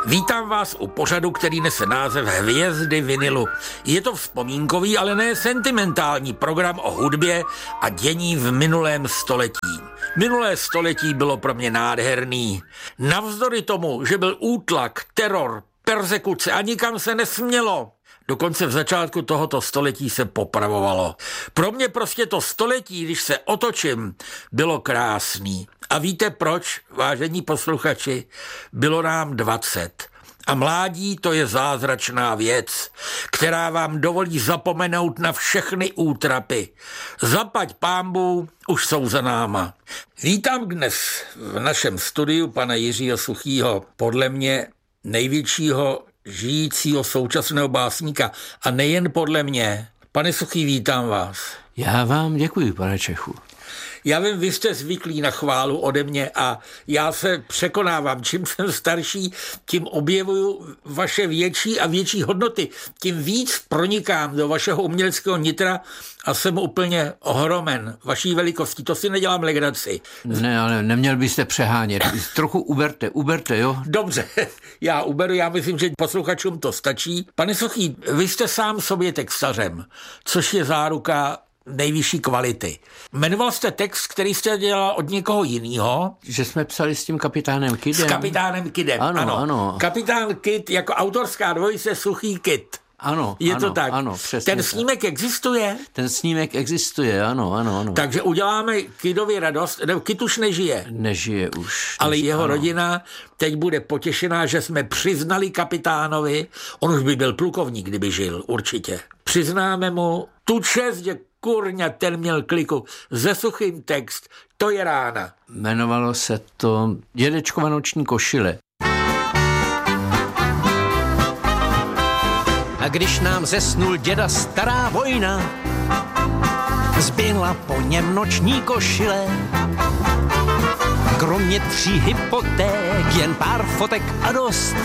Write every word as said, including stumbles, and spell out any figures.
Vítám vás u pořadu, který nese název Hvězdy vinilu. Je to vzpomínkový, ale ne sentimentální program o hudbě a dění v minulém století. Minulé století bylo pro mě nádherný. Navzdory tomu, že byl útlak, teror, perzekuce a nikam se nesmělo. Dokonce v začátku tohoto století se popravovalo. Pro mě prostě to století, když se otočím, bylo krásný. A víte proč, vážení posluchači? Bylo nám dvacet. A mládí to je zázračná věc, která vám dovolí zapomenout na všechny útrapy. Zaplať pánbů, už jsou za náma. Vítám dnes v našem studiu pana Jiřího Suchýho, podle mě největšího žijícího současného básníka. A nejen podle mě. Pane Suchý, vítám vás. Já vám děkuji, pane Čechu. Já vím, vy jste zvyklí na chválu ode mě a já se překonávám. Čím jsem starší, tím objevuju vaše větší a větší hodnoty. Tím víc pronikám do vašeho uměleckého nitra a jsem úplně ohromen vaší velikostí. To si nedělám legraci. Ne, ale neměl byste přehánět. Trochu uberte, uberte, jo? Dobře, já uberu, já myslím, že posluchačům to stačí. Pane Suchý, vy jste sám sobě textařem, což je záruka nejvyšší kvality. Jmenoval jste text, který jste dělal od někoho jiného. Že jsme psali s tím kapitánem Kidem. S kapitánem Kidem, ano. Ano, ano. Kapitán Kid jako autorská dvojice Suchý Kid. Ano, je ano, to tak. Ano, přesně. Ten snímek tak existuje? Ten snímek existuje, ano, ano, ano. Takže uděláme Kidovi radost. Kid už nežije. Nežije už. Ale nežije, jeho ano. rodina teď bude potěšená, že jsme přiznali kapitánovi. On už by byl plukovník, kdyby žil, určitě. Přiznáme mu tu čest, že kurňa, ten měl kliku. Ze Suchým text, to je rána. Jmenovalo se to Dědečkova noční košile. A když nám zesnul děda stará vojna, zbyla po něm noční košile. Kromě tří hypoték, jen pár fotek a dost.